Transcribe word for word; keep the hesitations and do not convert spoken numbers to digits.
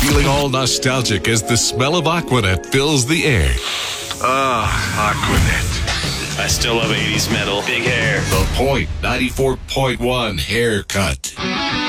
Feeling all nostalgic as the smell of Aquanet fills the air. Ah, Aquanet. I still love eighties metal. Big hair. The Point ninety-four point one Haircut.